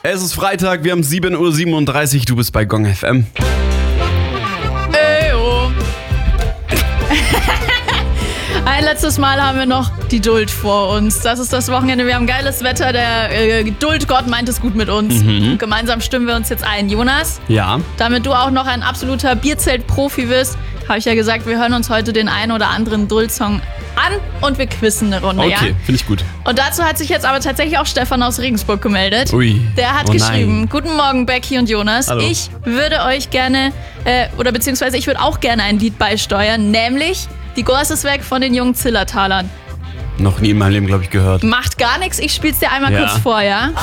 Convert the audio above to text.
Es ist Freitag, wir haben 7:37 Uhr, du bist bei Gong FM. Ein letztes Mal haben wir noch die Duld vor uns. Das ist das Wochenende, wir haben geiles Wetter, der Duldgott meint es gut mit uns. Gemeinsam stimmen wir uns jetzt ein. Jonas, Ja. damit du auch noch ein absoluter Bierzelt-Profi wirst, habe ich ja gesagt, wir hören uns heute den einen oder anderen Duld-Song an und wir quizzen eine Runde, ja? Okay, finde ich gut. Und dazu hat sich jetzt aber tatsächlich auch Stefan aus Regensburg gemeldet. Ui. Der hat Oh geschrieben, nein. guten Morgen Becky und Jonas. Hallo. Ich würde euch gerne, beziehungsweise ich würde auch gerne ein Lied beisteuern, nämlich Die Gorse ist weg von den jungen Zillertalern. Noch nie in meinem Leben, glaube ich, gehört. Macht gar nichts, ich spiel's dir einmal Ja. kurz vor, ja?